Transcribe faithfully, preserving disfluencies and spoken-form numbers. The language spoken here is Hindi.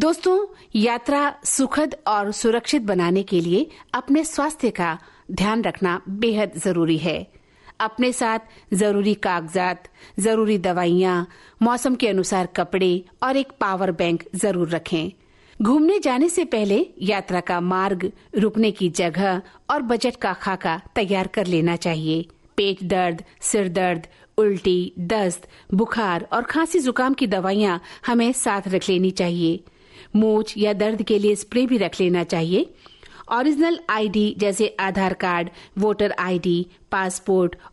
दोस्तों, यात्रा सुखद और सुरक्षित बनाने के लिए अपने स्वास्थ्य का ध्यान रखना बेहद जरूरी है। अपने साथ जरूरी कागजात, जरूरी दवाइयाँ, मौसम के अनुसार कपड़े और एक पावर बैंक जरूर रखें। घूमने जाने से पहले यात्रा का मार्ग, रुकने की जगह और बजट का खाका तैयार कर लेना चाहिए। पेट दर्द, सिर दर्द, उल्टी, दस्त, बुखार और खांसी जुकाम की दवाइयाँ हमें साथ रख लेनी चाहिए। मूंछ या दर्द के लिए स्प्रे भी रख लेना चाहिए। ओरिजिनल आईडी जैसे आधार कार्ड, वोटर आईडी, पासपोर्ट